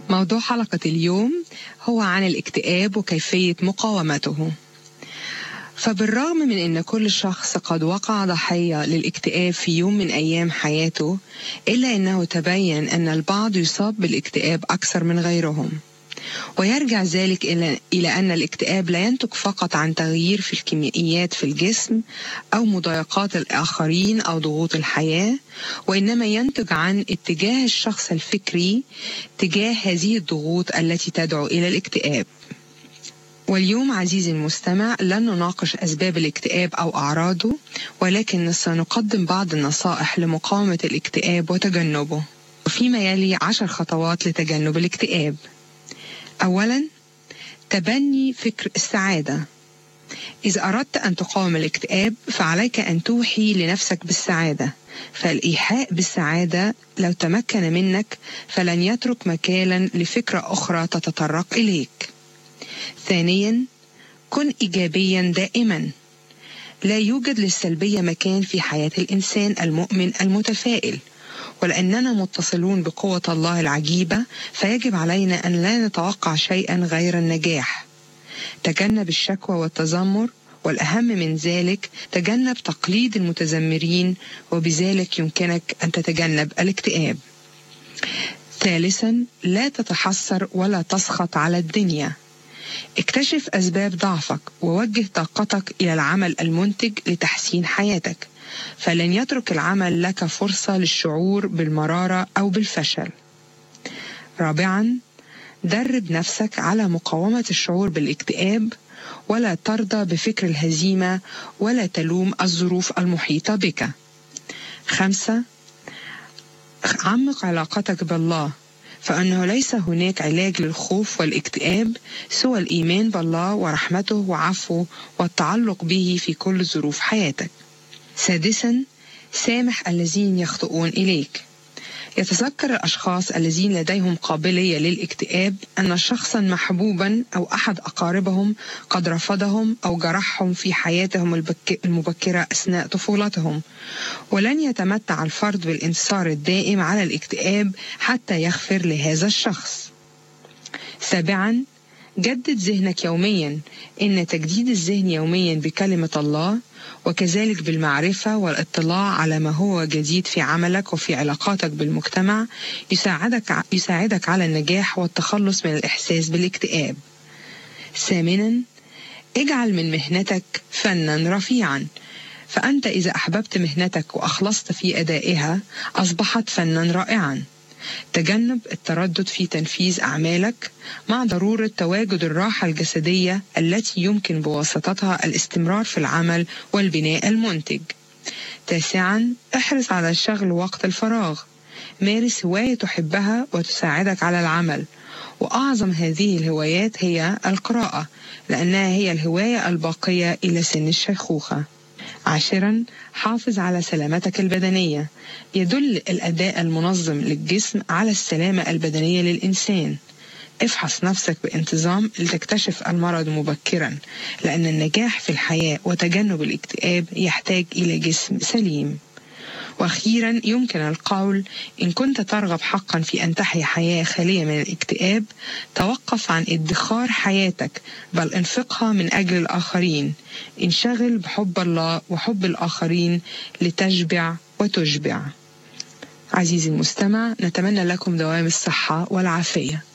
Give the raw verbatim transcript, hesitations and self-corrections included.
موضوع حلقة اليوم هو عن الاكتئاب وكيفية مقاومته. فبالرغم من أن كل شخص قد وقع ضحية للاكتئاب في يوم من أيام حياته، إلا أنه تبين أن البعض يصاب بالاكتئاب أكثر من غيرهم. ويرجع ذلك إلى إلى أن الاكتئاب لا ينتج فقط عن تغيير في الكيميائيات في الجسم أو مضايقات الآخرين أو ضغوط الحياة، وإنما ينتج عن اتجاه الشخص الفكري تجاه هذه الضغوط التي تدعو إلى الاكتئاب. واليوم عزيزي المستمع لن نناقش أسباب الاكتئاب أو أعراضه، ولكن سنقدم بعض النصائح لمقاومة الاكتئاب وتجنبه، وفيما يلي عشر خطوات لتجنب الاكتئاب. أولاً، تبني فكر السعادة. إذا أردت أن تقاوم الاكتئاب فعليك أن توحي لنفسك بالسعادة، فالإيحاء بالسعادة لو تمكن منك فلن يترك مكانا لفكرة أخرى تتطرق إليك. ثانياً، كن إيجابياً دائماً. لا يوجد للسلبية مكان في حياة الإنسان المؤمن المتفائل، ولأننا متصلون بقوة الله العجيبة فيجب علينا أن لا نتوقع شيئا غير النجاح. تجنب الشكوى والتذمر، والأهم من ذلك تجنب تقليد المتذمرين، وبذلك يمكنك أن تتجنب الاكتئاب. ثالثا، لا تتحسر ولا تسخط على الدنيا. اكتشف أسباب ضعفك ووجه طاقتك إلى العمل المنتج لتحسين حياتك، فلن يترك العمل لك فرصة للشعور بالمرارة أو بالفشل. رابعاً، درب نفسك على مقاومة الشعور بالاكتئاب، ولا ترضى بفكر الهزيمة ولا تلوم الظروف المحيطة بك. خمسة، عمق علاقتك بالله، فأنه ليس هناك علاج للخوف والاكتئاب سوى الإيمان بالله ورحمته وعفوه والتعلق به في كل ظروف حياتك. سادساً، سامح الذين يخطئون إليك. يتذكر الأشخاص الذين لديهم قابلية للاكتئاب أن شخصاً محبوباً أو أحد أقاربهم قد رفضهم أو جرحهم في حياتهم المبكرة أثناء طفولتهم، ولن يتمتع الفرد بالانتصار الدائم على الاكتئاب حتى يغفر لهذا الشخص. سابعاً، جدد ذهنك يومياً. إن تجديد الذهن يومياً بكلمة الله وكذلك بالمعرفة والاطلاع على ما هو جديد في عملك وفي علاقاتك بالمجتمع يساعدك يساعدك على النجاح والتخلص من الإحساس بالاكتئاب. ثامناً، اجعل من مهنتك فناً رفيعاً، فأنت إذا أحببت مهنتك وأخلصت في أدائها أصبحت فناً رائعاً. تجنب التردد في تنفيذ أعمالك، مع ضرورة تواجد الراحة الجسدية التي يمكن بواسطتها الاستمرار في العمل والبناء المنتج. تاسعاً، احرص على شغل وقت الفراغ. مارس هواية تحبها وتساعدك على العمل، وأعظم هذه الهوايات هي القراءة، لأنها هي الهواية الباقية إلى سن الشيخوخة. عاشراً، حافظ على سلامتك البدنية. يدل الأداء المنظم للجسم على السلامة البدنية للإنسان. افحص نفسك بانتظام لتكتشف المرض مبكراً، لأن النجاح في الحياة وتجنب الاكتئاب يحتاج إلى جسم سليم. وأخيراً، يمكن القول: إن كنت ترغب حقاً في أن تحيا حياة خالية من الاكتئاب، توقف عن ادخار حياتك، بل انفقها من أجل الآخرين. انشغل بحب الله وحب الآخرين لتشبع وتشبع. عزيزي المستمع، نتمنى لكم دوام الصحة والعافية.